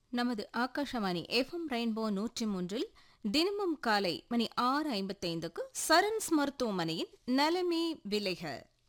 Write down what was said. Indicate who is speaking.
Speaker 1: நமது Akashvani FM rainbow 103 தினமும் காலை மணி 6:55க்கு சரண்ஸ் மருத்துவமனையின் நலமே விளைக.